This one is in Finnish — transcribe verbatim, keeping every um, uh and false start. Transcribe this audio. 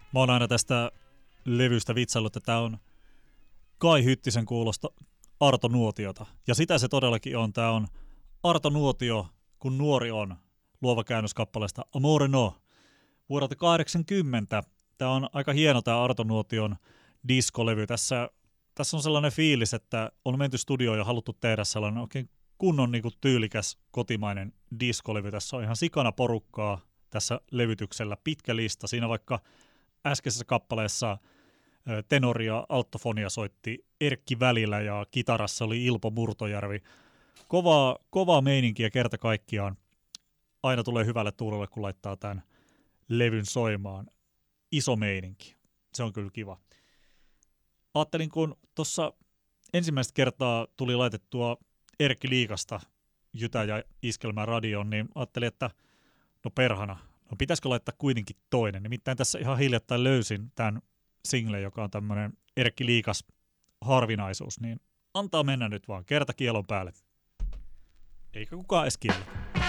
Mä oon aina tästä levystä vitsaillut, että tää on Kai Hyttisen kuulosta Arto Nuotiota. Ja sitä se todellakin on. Tää on Arto Nuotio, kun nuori on. Luova käännös kappaleesta Amore No vuodelta kahdeksankymmentä. Tää on aika hieno tää Arto Nuotion diskolevy. Tässä, tässä on sellainen fiilis, että on menty studioon ja haluttu tehdä sellainen oikein kunnon niin kuin tyylikäs kotimainen diskolevy. Tässä on ihan sikana porukkaa tässä levytyksellä. Pitkä lista. Siinä vaikka äskeisessä kappaleessa tenori ja alttofonia soitti Erkki Välillä ja kitarassa oli Ilpo Murtojärvi. Kovaa, kovaa meininkiä kerta kaikkiaan. Aina tulee hyvälle tuulelle, kun laittaa tämän levyn soimaan. Iso meininki. Se on kyllä kiva. Ajattelin, kun tuossa ensimmäistä kertaa tuli laitettua Erkki Liikasta Jytä ja Iskelmää radioon, niin ajattelin, että no perhana, no pitäisikö laittaa kuitenkin toinen. Nimittäin tässä ihan hiljattain löysin tämän single, joka on tämmöinen Erkki Liikas harvinaisuus, niin antaa mennä nyt vaan kerta kielon päälle. Eikä kukaan edes kiellä.